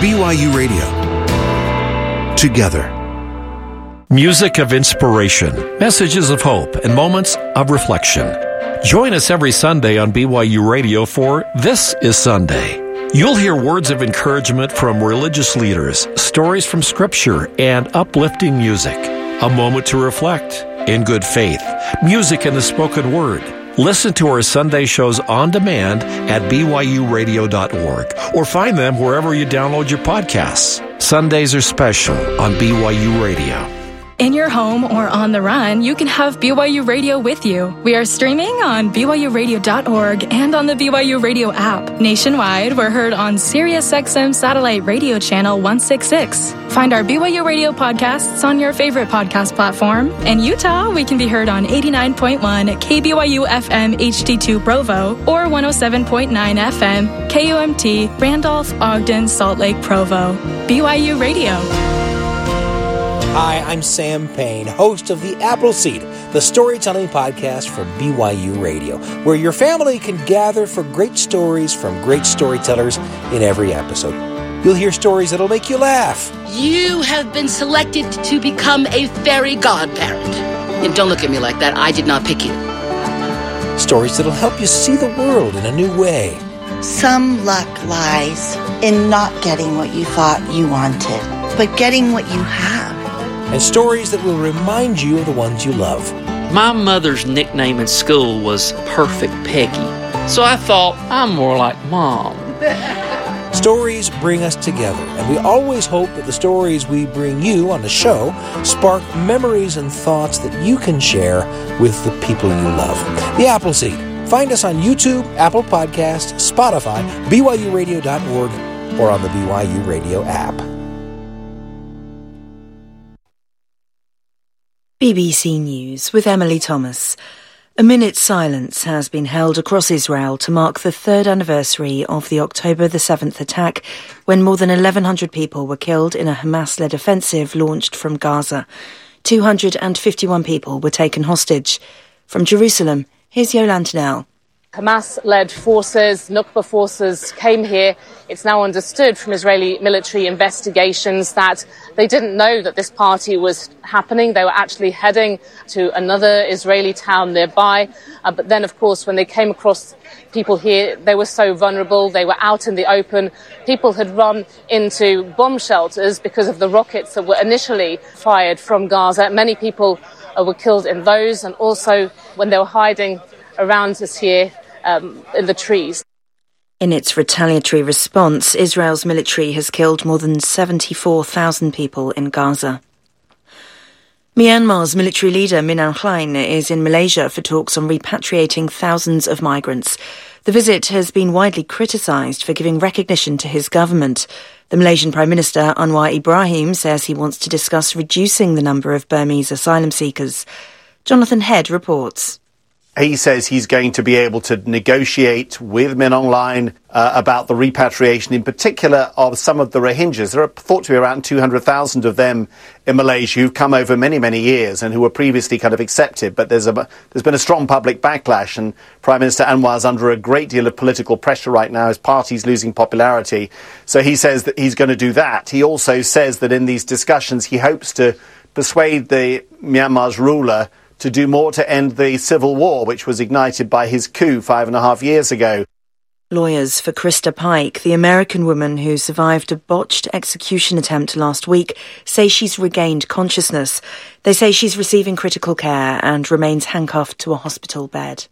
BYU Radio. Together. Music of inspiration, messages of hope, and moments of reflection. Join us every Sunday on BYU Radio for This is Sunday. You'll hear words of encouragement from religious leaders, stories from Scripture, and uplifting music. A moment to reflect in good faith, music in the spoken word. Listen to our Sunday shows on demand at byuradio.org or find them wherever you download your podcasts. Sundays are special on BYU Radio. In your home or on the run, you can have BYU Radio with you. We are streaming on byuradio.org and on the BYU Radio app. Nationwide, we're heard on SiriusXM Satellite Radio Channel 166. Find our BYU Radio podcasts on your favorite podcast platform. In Utah, we can be heard on 89.1 KBYU FM HD2 Provo or 107.9 FM KUMT Randolph, Ogden, Salt Lake, Provo. BYU Radio. Hi, I'm Sam Payne, host of The Appleseed, the storytelling podcast for BYU Radio, where your family can gather for great stories from great storytellers in every episode. You'll hear stories that'll make you laugh. You have been selected to become a fairy godparent. And don't look at me like that. I did not pick you. Stories that'll help you see the world in a new way. Some luck lies in not getting what you thought you wanted, but getting what you have. And stories that will remind you of the ones you love. My mother's nickname in school was Perfect Peggy, so I thought I'm more like Mom. Stories bring us together, and we always hope that the stories we bring you on the show spark memories and thoughts that you can share with the people you love. The Appleseed. Find us on YouTube, Apple Podcasts, Spotify, BYURadio.org, or on the BYU Radio app. BBC News with Emily Thomas. A minute's silence has been held across Israel to mark the third anniversary of the October the 7th attack, when more than 1,100 people were killed in a Hamas-led offensive launched from Gaza. 251 people were taken hostage. From Jerusalem, here's Yolanda Nell. Hamas-led forces, Nukba forces, came here. It's now understood from Israeli military investigations that they didn't know that this party was happening. They were actually heading to another Israeli town nearby. But then, of course, when they came across people here, they were so vulnerable. They were out in the open. People had run into bomb shelters because of the rockets that were initially fired from Gaza. Many people were killed in those, and also when they were hiding around us here, in the trees. In its retaliatory response, Israel's military has killed more than 74,000 people in Gaza. Myanmar's military leader Min Aung Hlaing is in Malaysia for talks on repatriating thousands of migrants. The visit has been widely criticised for giving recognition to his government. The Malaysian Prime Minister Anwar Ibrahim says he wants to discuss reducing the number of Burmese asylum seekers. Jonathan Head reports. He says he's going to be able to negotiate with Min Aung Hlaing about the repatriation, in particular of some of the Rohingyas. There are thought to be around 200,000 of them in Malaysia who've come over many, many years and who were previously kind of accepted. But there's been a strong public backlash, and Prime Minister Anwar's under a great deal of political pressure right now. His party's losing popularity. So he says that he's going to do that. He also says that in these discussions he hopes to persuade the Myanmar's ruler to do more to end the civil war, which was ignited by his coup 5.5 years ago. Lawyers for Krista Pike, the American woman who survived a botched execution attempt last week, say she's regained consciousness. They say she's receiving critical care and remains handcuffed to a hospital bed.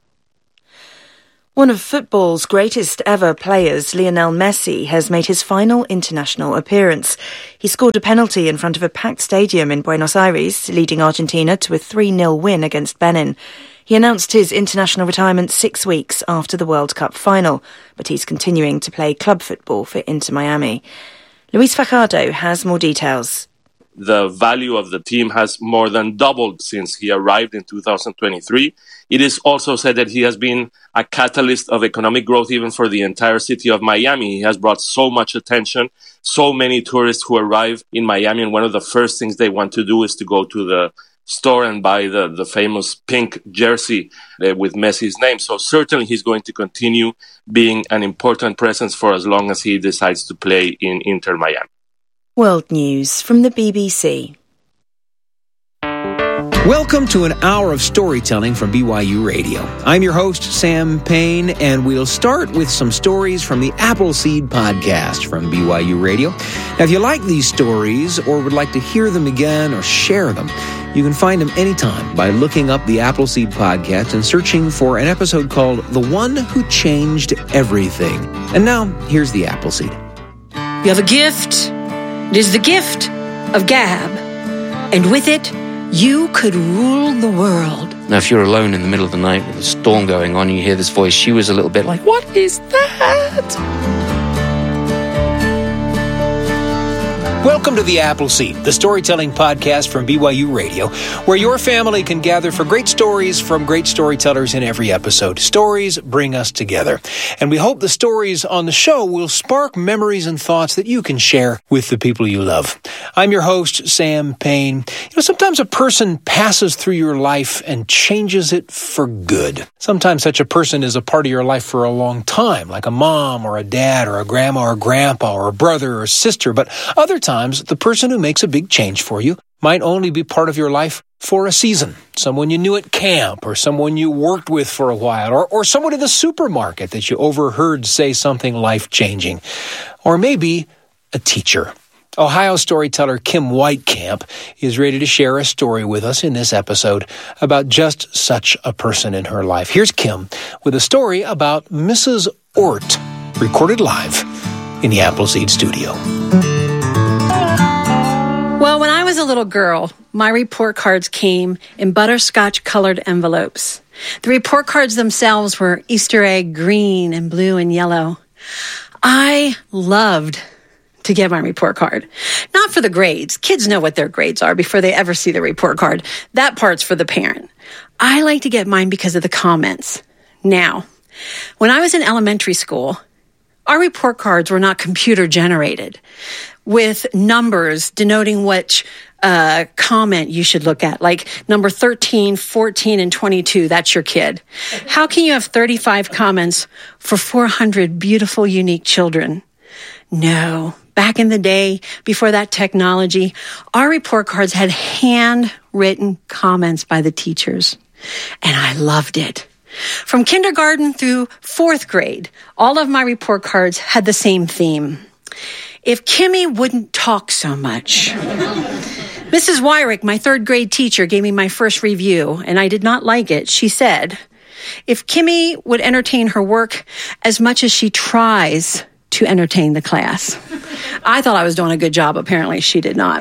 One of football's greatest ever players, Lionel Messi, has made his final international appearance. He scored a penalty in front of a packed stadium in Buenos Aires, leading Argentina to a 3-0 win against Benin. He announced his international retirement 6 weeks after the World Cup final, but he's continuing to play club football for Inter Miami. Luis Fajardo has more details. The value of the team has more than doubled since he arrived in 2023. It is also said that he has been a catalyst of economic growth even for the entire city of Miami. He has brought so much attention, so many tourists who arrive in Miami, and one of the first things they want to do is to go to the store and buy the famous pink jersey with Messi's name. So certainly he's going to continue being an important presence for as long as he decides to play in Inter Miami. World News from the BBC. Welcome to an hour of storytelling from BYU Radio. I'm your host, Sam Payne, and we'll start with some stories from the Appleseed podcast from BYU Radio. Now, if you like these stories or would like to hear them again or share them, you can find them anytime by looking up the Appleseed podcast and searching for an episode called The One Who Changed Everything. And now, here's the Appleseed. You have a gift. It is the gift of gab. And with it, you could rule the world. Now, if you're alone in the middle of the night with a storm going on, you hear this voice, she was a little bit like, what is that? Welcome to the Appleseed, the storytelling podcast from BYU Radio, where your family can gather for great stories from great storytellers in every episode. Stories bring us together. And we hope the stories on the show will spark memories and thoughts that you can share with the people you love. I'm your host, Sam Payne. Sometimes a person passes through your life and changes it for good. Sometimes such a person is a part of your life for a long time, like a mom or a dad or a grandma or grandpa or a brother or sister. But other times, the person who makes a big change for you might only be part of your life for a season. Someone you knew at camp, or someone you worked with for a while, or someone in the supermarket that you overheard say something life-changing. Or maybe a teacher. Ohio storyteller Kim Whitecamp is ready to share a story with us in this episode about just such a person in her life. Here's Kim with a story about Mrs. Ort, recorded live in the Appleseed studio. Well, when I was a little girl, my report cards came in butterscotch-colored envelopes. The report cards themselves were Easter egg green and blue and yellow. I loved to get my report card. Not for the grades. Kids know what their grades are before they ever see the report card. That part's for the parent. I like to get mine because of the comments. Now, when I was in elementary school, our report cards were not computer generated with numbers denoting which comment you should look at, like number 13, 14, and 22. That's your kid. How can you have 35 comments for 400 beautiful, unique children? No. Back in the day, before that technology, our report cards had handwritten comments by the teachers, and I loved it. From kindergarten through fourth grade, all of my report cards had the same theme. If Kimmy wouldn't talk so much. Mrs. Wyrick, my third grade teacher, gave me my first review, and I did not like it. She said, if Kimmy would entertain her work as much as she tries to entertain the class. I thought I was doing a good job. Apparently, she did not.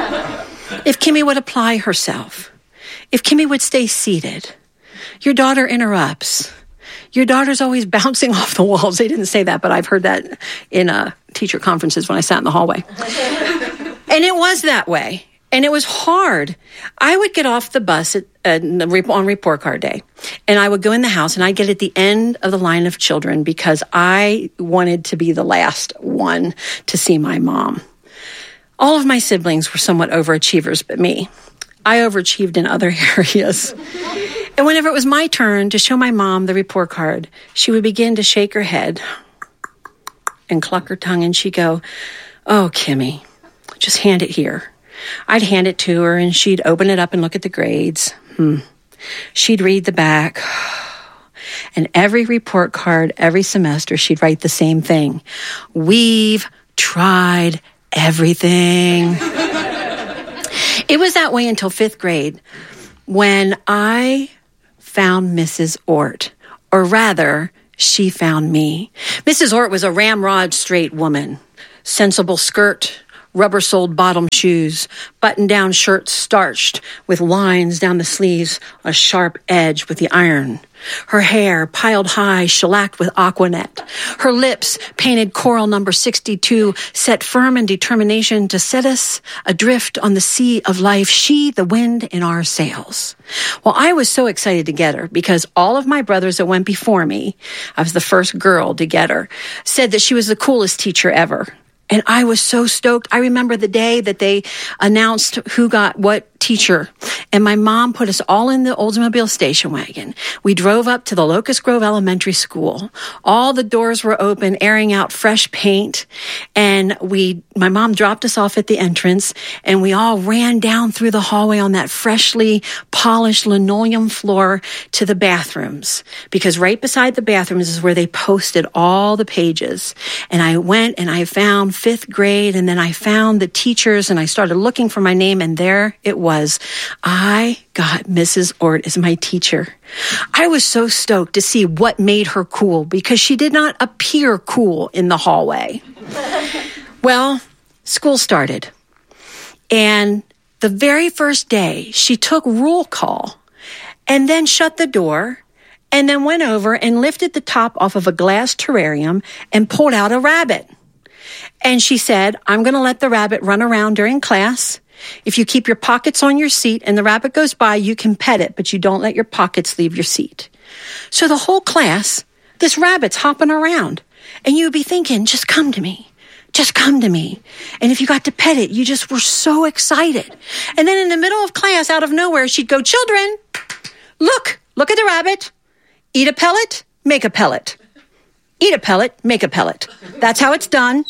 If Kimmy would apply herself. If Kimmy would stay seated. Your daughter interrupts. Your daughter's always bouncing off the walls. They didn't say that, but I've heard that in teacher conferences when I sat in the hallway. And it was that way. And it was hard. I would get off the bus on report card day, and I would go in the house, and I'd get at the end of the line of children because I wanted to be the last one to see my mom. All of my siblings were somewhat overachievers, but me. I overachieved in other areas. And whenever it was my turn to show my mom the report card, she would begin to shake her head and cluck her tongue, and she'd go, oh, Kimmy, just hand it here. I'd hand it to her, and she'd open it up and look at the grades. She'd read the back. And every report card, every semester, she'd write the same thing. We've tried everything. It was that way until fifth grade, when I found Mrs. Ort, or rather, she found me. Mrs. Ort was a ramrod straight woman, sensible skirt, rubber-soled bottom shoes, button-down shirts starched with lines down the sleeves, a sharp edge with the iron. Her hair piled high, shellacked with Aquanet. Her lips painted coral number 62, set firm in determination to set us adrift on the sea of life, she the wind in our sails. Well, I was so excited to get her because all of my brothers that went before me, I was the first girl to get her, said that she was the coolest teacher ever. And I was so stoked. I remember the day that they announced who got what teacher, and my mom put us all in the Oldsmobile station wagon. We drove up to the Locust Grove Elementary School. All the doors were open, airing out fresh paint, and my mom dropped us off at the entrance, and we all ran down through the hallway on that freshly polished linoleum floor to the bathrooms, because right beside the bathrooms is where they posted all the pages. And I went and I found 5th grade, and then I found the teachers, and I started looking for my name, and there it was. I got Mrs. Ort as my teacher. I was so stoked to see what made her cool, because she did not appear cool in the hallway. Well, school started. And the very first day, she took roll call and then shut the door and then went over and lifted the top off of a glass terrarium and pulled out a rabbit. And she said, I'm going to let the rabbit run around during class. If you keep your pockets on your seat and the rabbit goes by, you can pet it, but you don't let your pockets leave your seat. So the whole class, this rabbit's hopping around. And you'd be thinking, just come to me. Just come to me. And if you got to pet it, you just were so excited. And then in the middle of class, out of nowhere, she'd go, children, look at the rabbit. Eat a pellet, make a pellet. Eat a pellet, make a pellet. That's how it's done.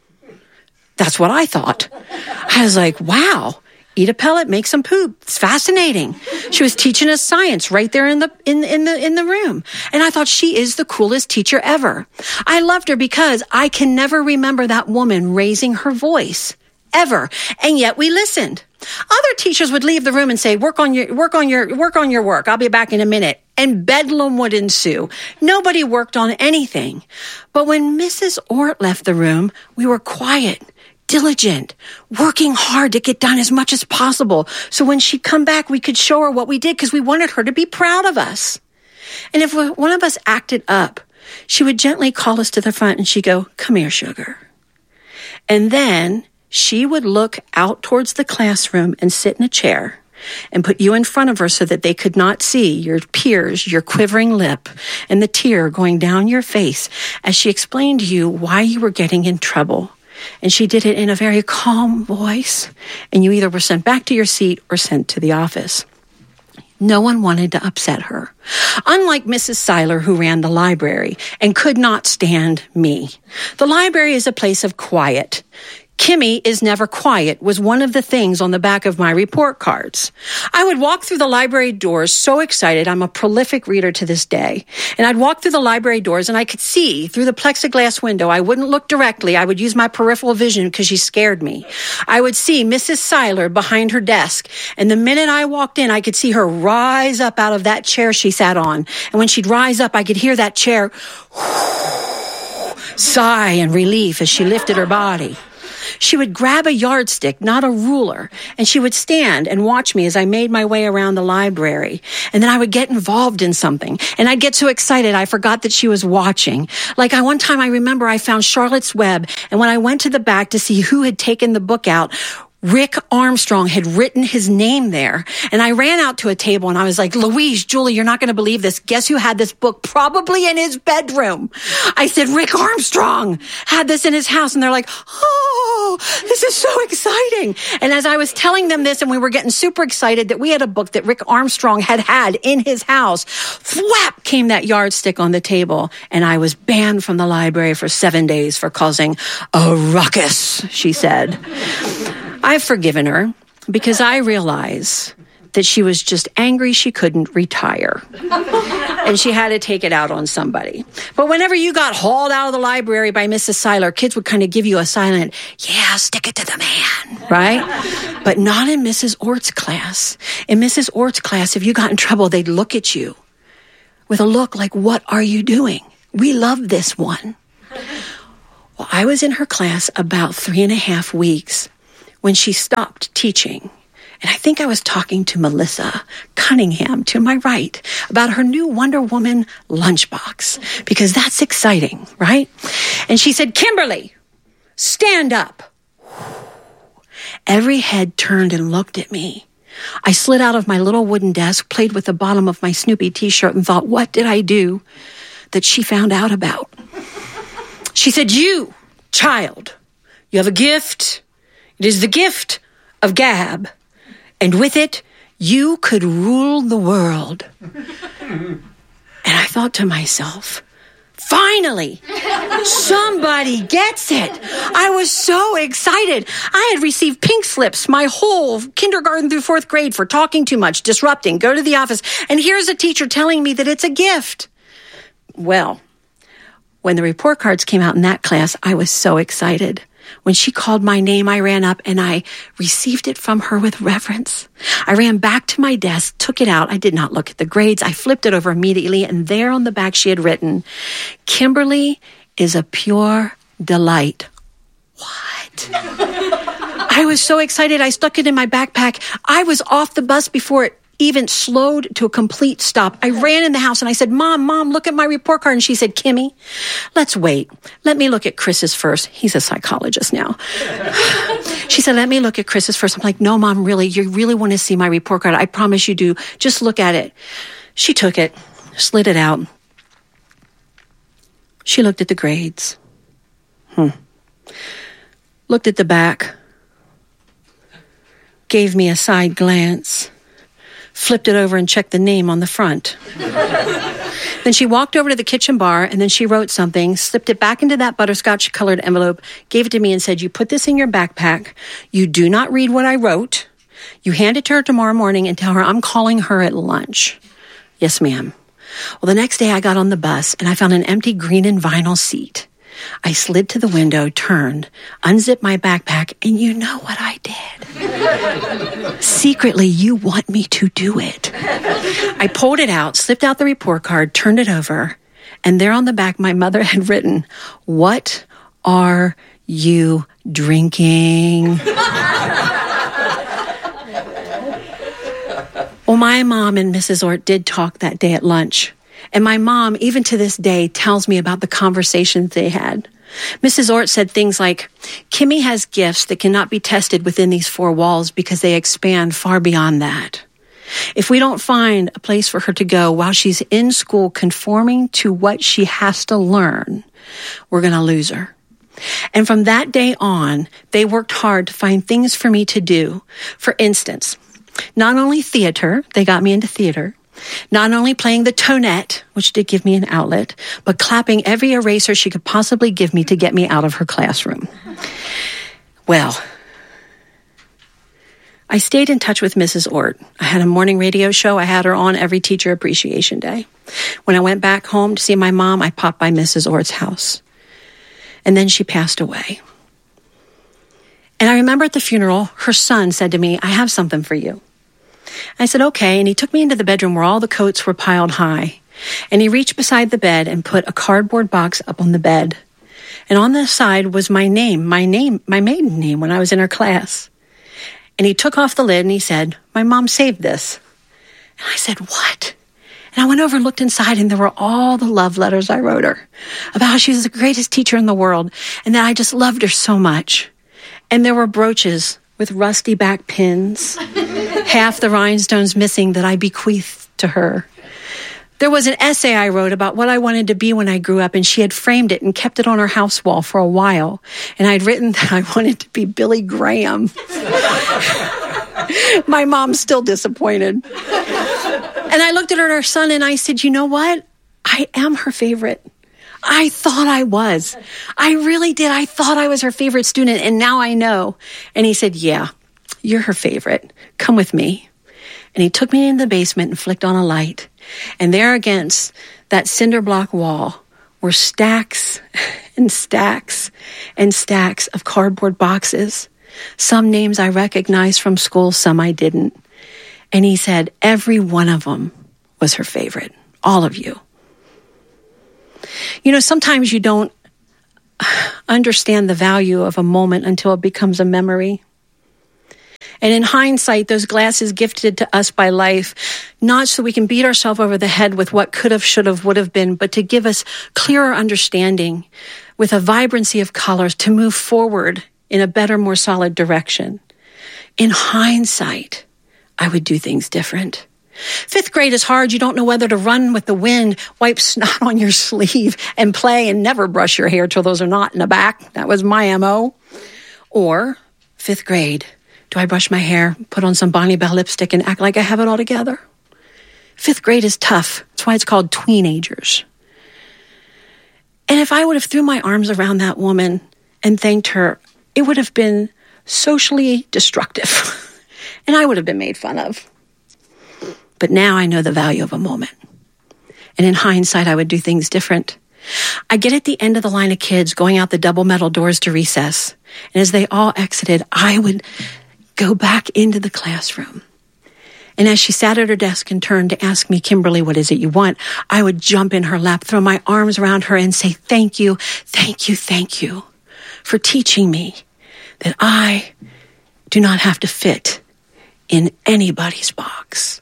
That's what I thought. I was like, wow, eat a pellet, make some poop. It's fascinating. She was teaching us science right there in the room. And I thought, she is the coolest teacher ever. I loved her because I can never remember that woman raising her voice ever. And yet we listened. Other teachers would leave the room and say, work on your work. I'll be back in a minute. And bedlam would ensue. Nobody worked on anything. But when Mrs. Ort left the room, we were quiet, diligent, working hard to get done as much as possible. So when she'd come back, we could show her what we did because we wanted her to be proud of us. And if one of us acted up, she would gently call us to the front and she'd go, come here, sugar. And then she would look out towards the classroom and sit in a chair and put you in front of her so that they could not see your peers, your quivering lip, and the tear going down your face as she explained to you why you were getting in trouble. And she did it in a very calm voice, and you either were sent back to your seat or sent to the office. No one wanted to upset her. Unlike Mrs. Seiler, who ran the library and could not stand me. The library is a place of quiet. Kimmy is never quiet was one of the things on the back of my report cards. I would walk through the library doors so excited. I'm a prolific reader to this day. And I'd walk through the library doors and I could see through the plexiglass window. I wouldn't look directly. I would use my peripheral vision because she scared me. I would see Mrs. Seiler behind her desk. And the minute I walked in, I could see her rise up out of that chair she sat on. And when she'd rise up, I could hear that chair sigh in relief as she lifted her body. She would grab a yardstick, not a ruler, and she would stand and watch me as I made my way around the library. And then I would get involved in something, and I'd get so excited I forgot that she was watching. Like one time I remember I found Charlotte's Web, and when I went to the back to see who had taken the book out, Rick Armstrong had written his name there. And I ran out to a table and I was like, Louise, Julie, you're not going to believe this. Guess who had this book? Probably in his bedroom. I said, Rick Armstrong had this in his house. And they're like, oh, this is so exciting. And as I was telling them this and we were getting super excited that we had a book that Rick Armstrong had in his house, whap came that yardstick on the table. And I was banned from the library for 7 days for causing a ruckus, she said. I've forgiven her because I realize that she was just angry she couldn't retire. And she had to take it out on somebody. But whenever you got hauled out of the library by Mrs. Seiler, kids would kind of give you a silent, yeah, stick it to the man, right? But not in Mrs. Ort's class. In Mrs. Ort's class, if you got in trouble, they'd look at you with a look like, what are you doing? We love this one. Well, I was in her class about 3.5 weeks when she stopped teaching. And I think I was talking to Melissa Cunningham to my right about her new Wonder Woman lunchbox, because that's exciting, right? And she said, Kimberly, stand up. Every head turned and looked at me. I slid out of my little wooden desk, played with the bottom of my Snoopy t-shirt and thought, what did I do that she found out about? She said, you, child, you have a gift. It is the gift of gab. And with it, you could rule the world. And I thought to myself, finally, somebody gets it. I was so excited. I had received pink slips my whole kindergarten through 4th grade for talking too much, disrupting, go to the office. And here's a teacher telling me that it's a gift. Well, when the report cards came out in that class, I was so excited. When she called my name, I ran up and I received it from her with reverence. I ran back to my desk, took it out. I did not look at the grades. I flipped it over immediately, and there on the back she had written, "Kimberly is a pure delight." What? I was so excited. I stuck it in my backpack. I was off the bus before it even slowed to a complete stop. I ran in the house and I said, Mom, look at my report card. And she said, Kimmy, let's wait. Let me look at Chris's first. He's a psychologist now. She said, let me look at Chris's first. I'm like, no, Mom, really? You really want to see my report card? I promise you do. Just look at it. She took it, slid it out. She looked at the grades. Looked at the back. Gave me a side glance. Flipped it over and checked the name on the front. Then she walked over to the kitchen bar, and then she wrote something, slipped it back into that butterscotch-colored envelope, gave it to me and said, you put this in your backpack. You do not read what I wrote. You hand it to her tomorrow morning and tell her I'm calling her at lunch. Yes, ma'am. Well, the next day I got on the bus, and I found an empty green and vinyl seat. I slid to the window, turned, unzipped my backpack, and you know what I did? Secretly, you want me to do it. I pulled it out, slipped out the report card, turned it over, and there on the back, my mother had written, "What are you drinking?" Well, my mom and Mrs. Ort did talk that day at lunch. And my mom, even to this day, tells me about the conversations they had. Mrs. Ort said things like, Kimmy has gifts that cannot be tested within these 4 walls because they expand far beyond that. If we don't find a place for her to go while she's in school conforming to what she has to learn, we're going to lose her. And from that day on, they worked hard to find things for me to do. For instance, not only theater, they got me into theater, not only playing the tonette, which did give me an outlet, but clapping every eraser she could possibly give me to get me out of her classroom. Well, I stayed in touch with Mrs. Ort. I had a morning radio show. I had her on every Teacher Appreciation Day. When I went back home to see my mom, I popped by Mrs. Ort's house. And then she passed away. And I remember at the funeral, her son said to me, I have something for you. I said, okay, and he took me into the bedroom where all the coats were piled high. And he reached beside the bed and put a cardboard box up on the bed. And on the side was my maiden name when I was in her class. And he took off the lid and he said, my mom saved this. And I said, what? And I went over and looked inside, and there were all the love letters I wrote her about how she was the greatest teacher in the world and that I just loved her so much. And there were brooches with rusty back pins, half the rhinestones missing, that I bequeathed to her. There was an essay I wrote about what I wanted to be when I grew up, and she had framed it and kept it on her house wall for a while. And I'd written that I wanted to be Billy Graham. My mom's still disappointed. And I looked at her and her son, and I said, you know what? I am her favorite. I thought I was. I really did. I thought I was her favorite student, and now I know. And he said, yeah, you're her favorite. Come with me. And he took me into the basement and flicked on a light. And there against that cinder block wall were stacks and stacks and stacks of cardboard boxes. Some names I recognized from school, some I didn't. And he said, every one of them was her favorite. All of you. You know, sometimes you don't understand the value of a moment until it becomes a memory. And in hindsight, those glasses gifted to us by life, not so we can beat ourselves over the head with what could have, should have, would have been, but to give us clearer understanding with a vibrancy of colors to move forward in a better, more solid direction. In hindsight, I would do things different. 5th grade is hard. You don't know whether to run with the wind, wipe snot on your sleeve, and play and never brush your hair till those are not in the back. That was my MO. Or 5th grade, Do I brush my hair, put on some Bonnie Bell lipstick, and act like I have it all together? 5th grade is tough. That's why it's called tweenagers. And if I would have threw my arms around that woman and thanked her, it would have been socially destructive. And I would have been made fun of. But now I know the value of a moment. And in hindsight, I would do things different. I get at the end of the line of kids going out the double metal doors to recess. And as they all exited, I would go back into the classroom. And as she sat at her desk and turned to ask me, Kimberly, what is it you want? I would jump in her lap, throw my arms around her and say, thank you, thank you, thank you for teaching me that I do not have to fit in anybody's box.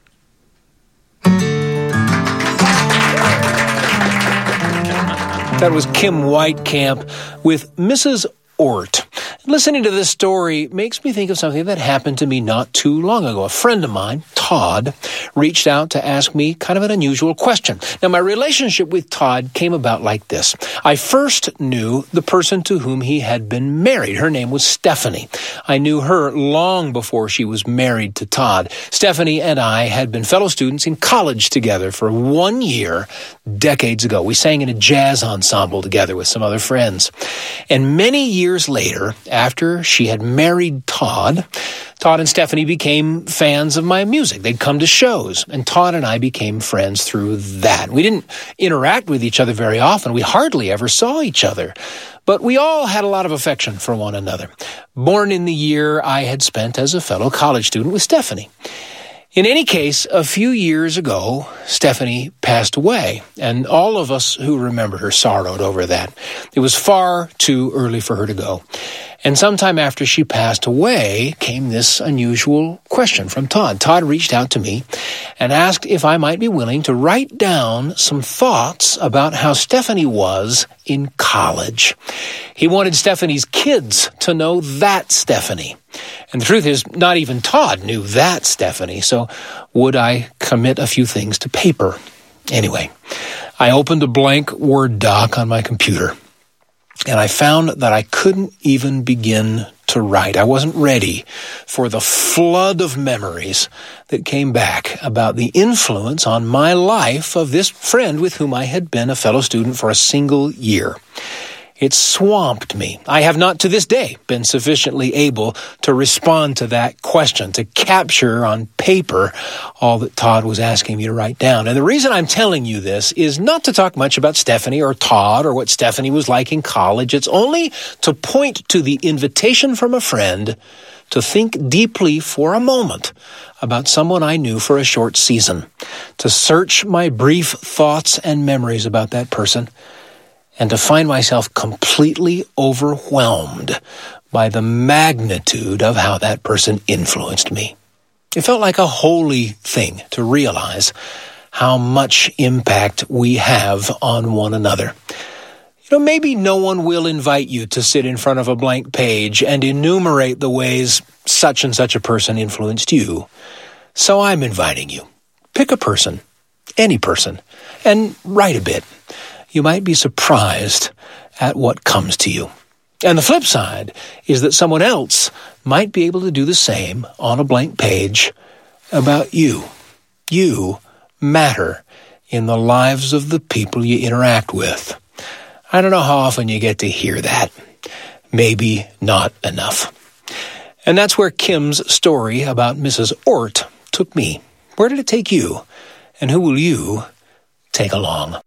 That was Kim Whitecamp with Mrs. Ort. Listening to this story makes me think of something that happened to me not too long ago. A friend of mine, Todd, reached out to ask me kind of an unusual question. Now, my relationship with Todd came about like this. I first knew the person to whom he had been married. Her name was Stephanie. I knew her long before she was married to Todd. Stephanie and I had been fellow students in college together for 1 year decades ago. We sang in a jazz ensemble together with some other friends. And many years later, after she had married Todd and Stephanie became fans of my music. They'd come to shows, and Todd and I became friends through that. We didn't interact with each other very often. We hardly ever saw each other. But we all had a lot of affection for one another. Born in the year I had spent as a fellow college student with Stephanie. In any case, a few years ago, Stephanie passed away, and all of us who remember her sorrowed over that. It was far too early for her to go. And sometime after she passed away came this unusual question from Todd. Todd reached out to me and asked if I might be willing to write down some thoughts about how Stephanie was in college. He wanted Stephanie's kids to know that Stephanie. And the truth is, not even Todd knew that Stephanie, so would I commit a few things to paper? Anyway, I opened a blank Word doc on my computer, and I found that I couldn't even begin to write. I wasn't ready for the flood of memories that came back about the influence on my life of this friend with whom I had been a fellow student for a single year. It swamped me. I have not to this day been sufficiently able to respond to that question, to capture on paper all that Todd was asking me to write down. And the reason I'm telling you this is not to talk much about Stephanie or Todd or what Stephanie was like in college. It's only to point to the invitation from a friend to think deeply for a moment about someone I knew for a short season, to search my brief thoughts and memories about that person, and to find myself completely overwhelmed by the magnitude of how that person influenced me. It felt like a holy thing to realize how much impact we have on one another. You know, maybe no one will invite you to sit in front of a blank page and enumerate the ways such and such a person influenced you. So I'm inviting you. Pick a person, any person, and write a bit. You might be surprised at what comes to you. And the flip side is that someone else might be able to do the same on a blank page about you. You matter in the lives of the people you interact with. I don't know how often you get to hear that. Maybe not enough. And that's where Kim's story about Mrs. Ort took me. Where did it take you? And who will you take along?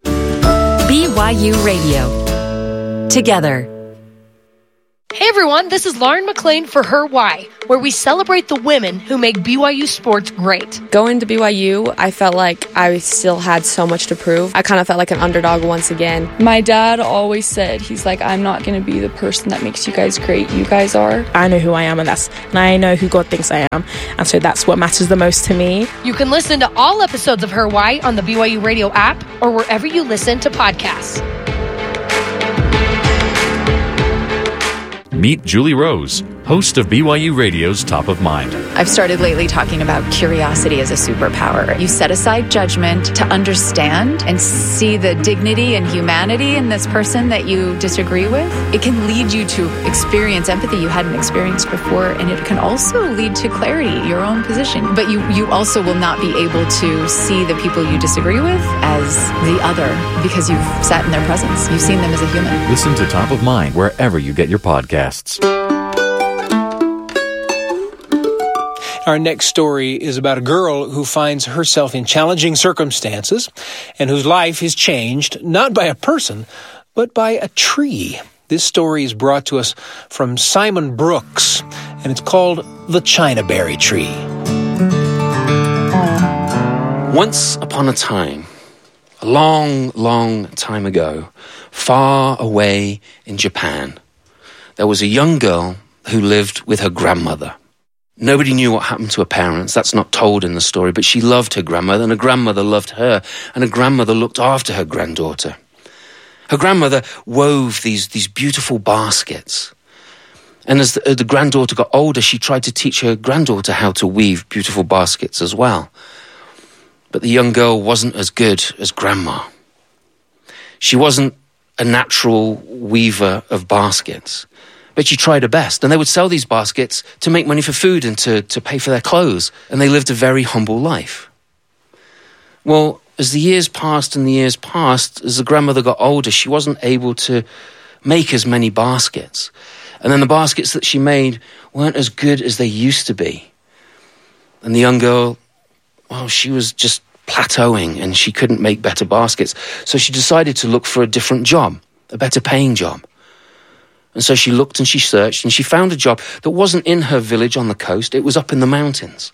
BYU Radio. Together. Hey everyone, this is Lauren McLean for Her Why, where we celebrate the women who make BYU sports great. Going to BYU, I felt like I still had so much to prove. I kind of felt like an underdog once again. My dad always said, he's like, I'm not going to be the person that makes you guys great. You guys are. I know who I am, and I know who God thinks I am, and so that's what matters the most to me. You can listen to all episodes of Her Why on the BYU Radio app or wherever you listen to podcasts. Meet Julie Rose, host of BYU Radio's Top of Mind. I've started lately talking about curiosity as a superpower. You set aside judgment to understand and see the dignity and humanity in this person that you disagree with. It can lead you to experience empathy you hadn't experienced before, and it can also lead to clarity, your own position. But you also will not be able to see the people you disagree with as the other because you've sat in their presence. You've seen them as a human. Listen to Top of Mind wherever you get your podcasts. Our next story is about a girl who finds herself in challenging circumstances and whose life is changed not by a person, but by a tree. This story is brought to us from Simon Brooks, and it's called The Chinaberry Tree. Once upon a time, a long, long time ago, far away in Japan, there was a young girl who lived with her grandmother. Nobody knew what happened to her parents. That's not told in the story, but she loved her grandmother, and her grandmother loved her, and her grandmother looked after her granddaughter. Her grandmother wove these beautiful baskets. And as the granddaughter got older, she tried to teach her granddaughter how to weave beautiful baskets as well. But the young girl wasn't as good as Grandma. She wasn't a natural weaver of baskets, but she tried her best. And they would sell these baskets to make money for food and to pay for their clothes. And they lived a very humble life. Well, as the years passed and the years passed, as the grandmother got older, she wasn't able to make as many baskets. And then the baskets that she made weren't as good as they used to be. And the young girl, well, she was just plateauing and she couldn't make better baskets. So she decided to look for a different job, a better paying job. And so she looked and she searched and she found a job that wasn't in her village on the coast, it was up in the mountains.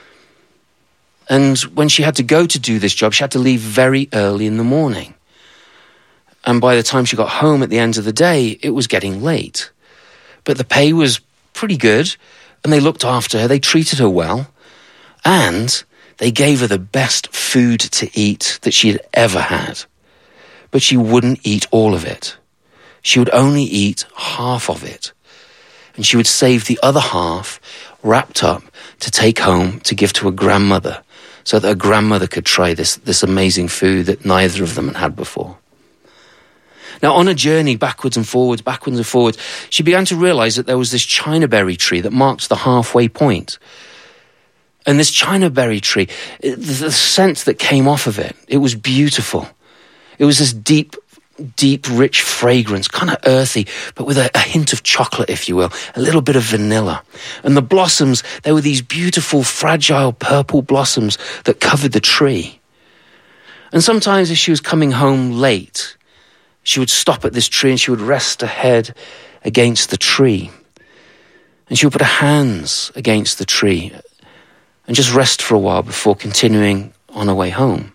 And when she had to go to do this job, she had to leave very early in the morning. And by the time she got home at the end of the day, it was getting late. But the pay was pretty good, and they looked after her, they treated her well, and they gave her the best food to eat that she had ever had. But she wouldn't eat all of it. She would only eat half of it. And she would save the other half wrapped up to take home to give to her grandmother, so that her grandmother could try this amazing food that neither of them had had before. Now, on a journey backwards and forwards, she began to realize that there was this chinaberry tree that marked the halfway point. And this chinaberry tree, the scent that came off of it, it was beautiful. It was this deep, rich fragrance, kind of earthy, but with a hint of chocolate, if you will, a little bit of vanilla. And the blossoms, they were these beautiful, fragile purple blossoms that covered the tree. And sometimes as she was coming home late, she would stop at this tree and she would rest her head against the tree. And she would put her hands against the tree and just rest for a while before continuing on her way home.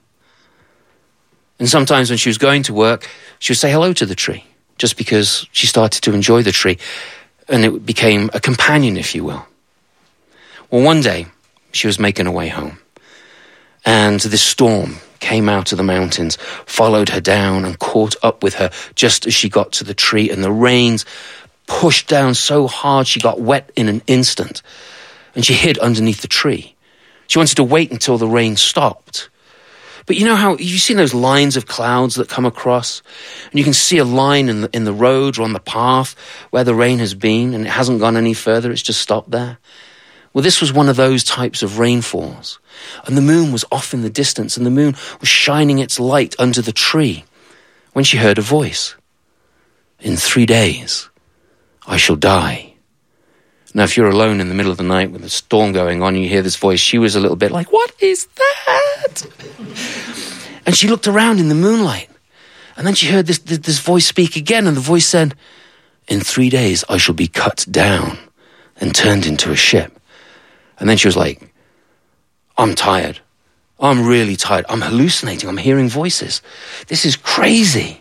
And sometimes when she was going to work, she would say hello to the tree, just because she started to enjoy the tree, and it became a companion, if you will. Well, one day, she was making her way home, and this storm came out of the mountains, followed her down and caught up with her just as she got to the tree, and the rains pushed down so hard she got wet in an instant, and she hid underneath the tree. She wanted to wait until the rain stopped. But you know how, you've seen those lines of clouds that come across? And you can see a line in the road or on the path where the rain has been and it hasn't gone any further, it's just stopped there. Well, this was one of those types of rainfalls. And the moon was off in the distance and the moon was shining its light under the tree when she heard a voice. In 3 days, I shall die. Now, if you're alone in the middle of the night with a storm going on and you hear this voice, she was a little bit like, what is that? And she looked around in the moonlight. And then she heard this voice speak again. And the voice said, in 3 days, I shall be cut down and turned into a ship. And then she was like, I'm tired. I'm really tired. I'm hallucinating. I'm hearing voices. This is crazy.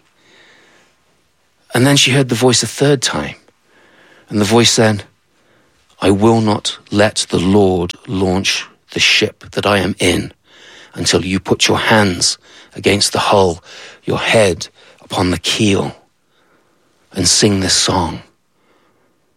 And then she heard the voice a third time. And the voice said, I will not let the Lord launch the ship that I am in until you put your hands against the hull, your head upon the keel, and sing this song.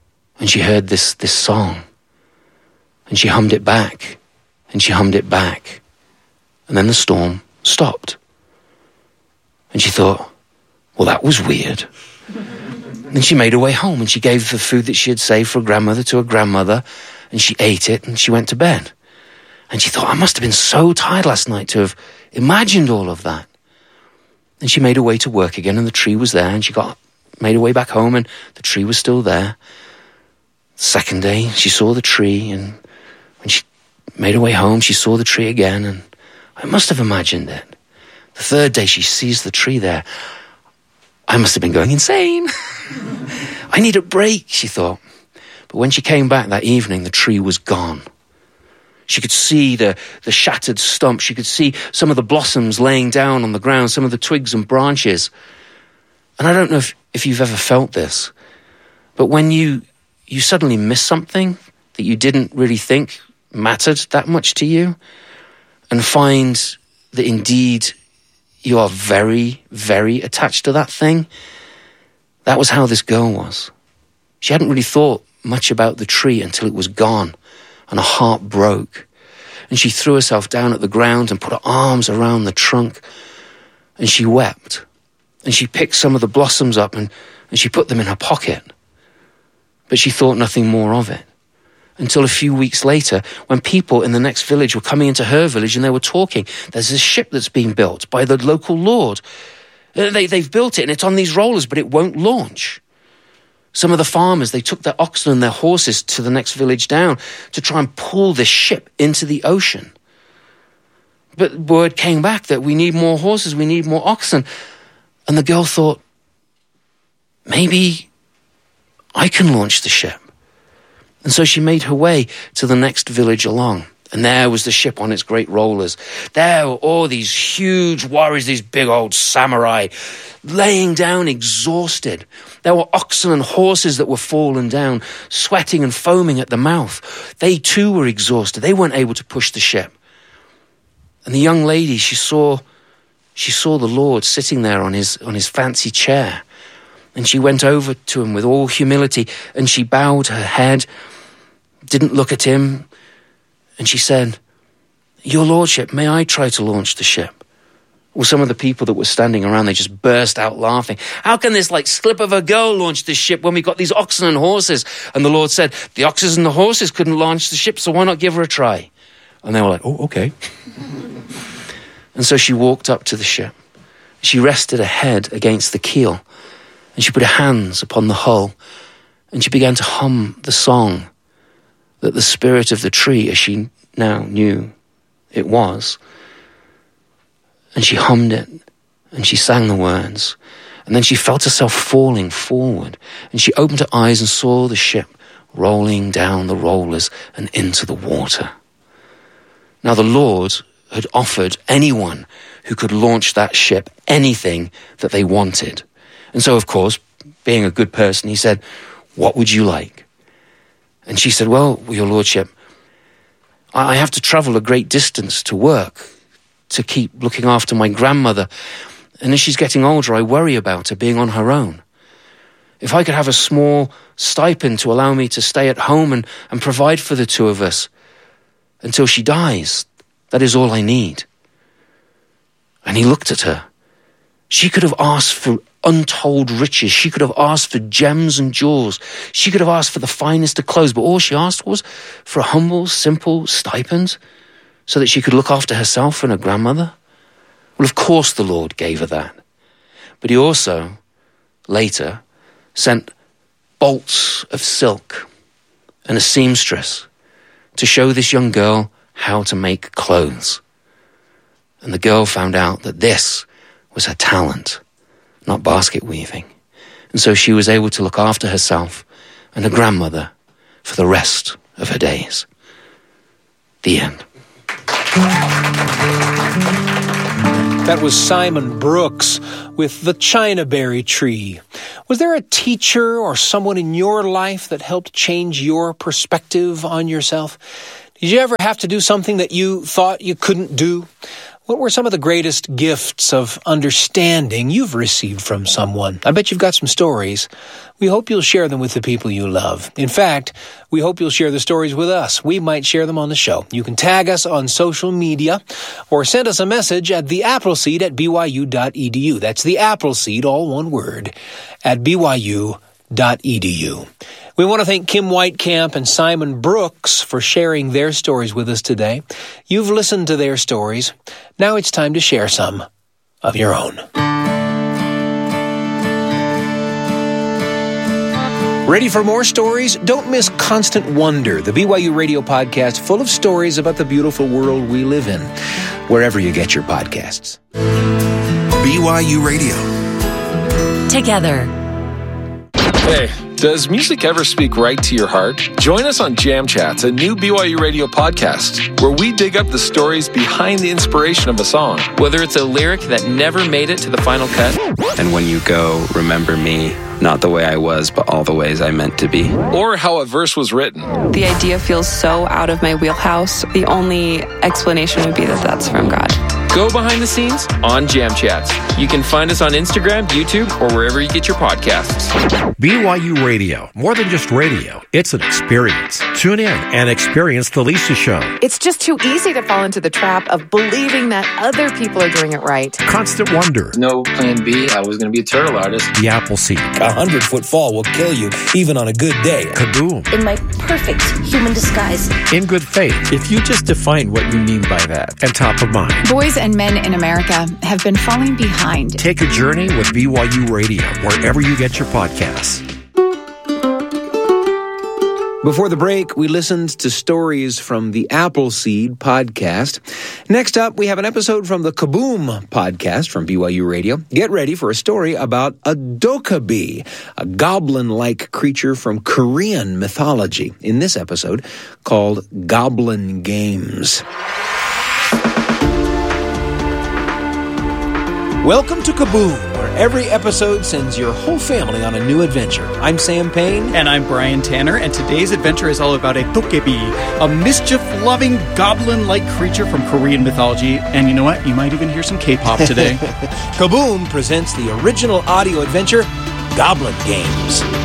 And she heard this song. And she hummed it back. And she hummed it back. And then the storm stopped. And she thought, well, that was weird. And she made her way home and she gave the food that she had saved for her grandmother to her grandmother, and she ate it and she went to bed. And she thought, I must have been so tired last night to have imagined all of that. And she made her way to work again, and the tree was there, and she made her way back home, and the tree was still there. The second day, she saw the tree, and when she made her way home, she saw the tree again, and I must have imagined it. The third day, she sees the tree there. I must have been going insane. I need a break, she thought. But when she came back that evening, the tree was gone. She could see the shattered stump. She could see some of the blossoms laying down on the ground, some of the twigs and branches. And I don't know if you've ever felt this, but when you suddenly miss something that you didn't really think mattered that much to you, and find that indeed you are very, very attached to that thing. That was how this girl was. She hadn't really thought much about the tree until it was gone, and her heart broke. And she threw herself down at the ground and put her arms around the trunk, and she wept. And she picked some of the blossoms up and she put them in her pocket. But she thought nothing more of it. Until a few weeks later, when people in the next village were coming into her village and they were talking, there's this ship that's being built by the local lord. They've built it and it's on these rollers, but it won't launch. Some of the farmers, they took their oxen and their horses to the next village down to try and pull this ship into the ocean. But word came back that we need more horses, we need more oxen. And the girl thought, maybe I can launch the ship. And so she made her way to the next village along. And there was the ship on its great rollers. There were all these huge warriors, these big old samurai, laying down exhausted. There were oxen and horses that were fallen down, sweating and foaming at the mouth. They too were exhausted. They weren't able to push the ship. And the young lady, she saw the Lord sitting there on his fancy chair. And she went over to him with all humility, and she bowed her head, didn't look at him, and she said, "Your Lordship, may I try to launch the ship?" Well, some of the people that were standing around, they just burst out laughing. How can this slip of a girl launch this ship when we've got these oxen and horses? And the Lord said, the oxen and the horses couldn't launch the ship, so why not give her a try? And they were like, oh, okay. And so she walked up to the ship. She rested her head against the keel, and she put her hands upon the hull, and she began to hum the song that the spirit of the tree, as she now knew it was, and she hummed it, and she sang the words, and then she felt herself falling forward, and she opened her eyes and saw the ship rolling down the rollers and into the water. Now the Lord had offered anyone who could launch that ship anything that they wanted. And so, of course, being a good person, he said, "What would you like?" And she said, "Well, Your Lordship, I have to travel a great distance to work, to keep looking after my grandmother. And as she's getting older, I worry about her being on her own. If I could have a small stipend to allow me to stay at home and provide for the two of us until she dies, that is all I need." And he looked at her. She could have asked for untold riches. She could have asked for gems and jewels. She could have asked for the finest of clothes, but all she asked was for a humble, simple stipend so that she could look after herself and her grandmother. Well, of course the Lord gave her that. But he also, later, sent bolts of silk and a seamstress to show this young girl how to make clothes. And the girl found out that this was her talent, not basket weaving. And so she was able to look after herself and her grandmother for the rest of her days. The end. That was Simon Brooks with The Chinaberry Tree. Was there a teacher or someone in your life that helped change your perspective on yourself? Did you ever have to do something that you thought you couldn't do? What were some of the greatest gifts of understanding you've received from someone? I bet you've got some stories. We hope you'll share them with the people you love. In fact, we hope you'll share the stories with us. We might share them on the show. You can tag us on social media or send us a message at theappleseed@byu.edu. That's the Appleseed, all one word, at byu.edu. We want to thank Kim Whitecamp and Simon Brooks for sharing their stories with us today. You've listened to their stories. Now it's time to share some of your own. Ready for more stories? Don't miss Constant Wonder, the BYU Radio podcast full of stories about the beautiful world we live in, wherever you get your podcasts. BYU Radio. Together. Hey, does music ever speak right to your heart? Join us on Jam Chats, a new BYU Radio podcast, where we dig up the stories behind the inspiration of a song. Whether it's a lyric that never made it to the final cut. And when you go, remember me, not the way I was, but all the ways I meant to be. Or how a verse was written. The idea feels so out of my wheelhouse. The only explanation would be that that's from God. Go behind the scenes on Jam Chats. You can find us on Instagram, YouTube, or wherever you get your podcasts. BYU Radio, more than just radio, it's an experience. Tune in and experience The Lisa Show. It's just too easy to fall into the trap of believing that other people are doing it right. Constant Wonder. No plan B, I was going to be a turtle artist. The Appleseed. 100-foot fall will kill you, even on a good day. Kaboom. In my perfect human disguise. In Good Faith. If you just define what you mean by that. And Top of Mind. Boys and men in America have been falling behind. Take a journey with BYU Radio, wherever you get your podcasts. Before the break, we listened to stories from the Appleseed podcast. Next up, we have an episode from the Kaboom podcast from BYU Radio. Get ready for a story about a Dokkaebi, a goblin-like creature from Korean mythology, in this episode called Goblin Games. Welcome to Kaboom, where every episode sends your whole family on a new adventure. I'm Sam Payne. And I'm Brian Tanner, and today's adventure is all about a Dokkaebi, a mischief-loving, goblin-like creature from Korean mythology. And you know what? You might even hear some K-pop today. Kaboom presents the original audio adventure, Goblin Games.